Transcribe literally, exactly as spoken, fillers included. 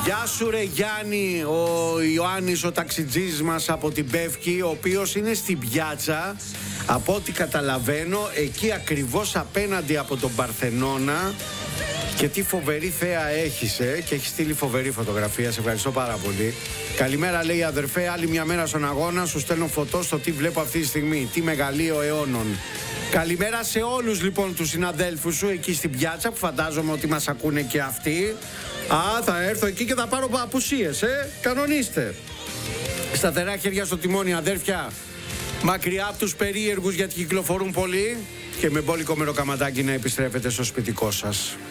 Γεια σου ρε Γιάννη, ο Ιωάννης ο ταξιτζής μας από την Πεύκη, ο οποίος είναι στην πιάτσα, από ό,τι καταλαβαίνω, εκεί ακριβώς απέναντι από τον Παρθενώνα. Και τι φοβερή θέα έχεις, ε, και έχει στείλει φοβερή φωτογραφία. Σε ευχαριστώ πάρα πολύ. Καλημέρα, λέει αδερφέ. Άλλη μια μέρα στον αγώνα. Σου στέλνω φωτό στο τι βλέπω αυτή τη στιγμή. Τι μεγαλείο αιώνων. Καλημέρα σε όλους λοιπόν τους συναδέλφους σου εκεί στην πιάτσα, που φαντάζομαι ότι μας ακούνε και αυτοί. Α, θα έρθω εκεί και θα πάρω απουσίες, ε. Κανονίστε. Σταθερά χέρια στο τιμόνι, αδέρφια. Μακριά από τους περίεργους, γιατί κυκλοφορούν πολύ. Και με μπόλικο μεροκαματάκι να επιστρέφετε στο σπιτικό σας.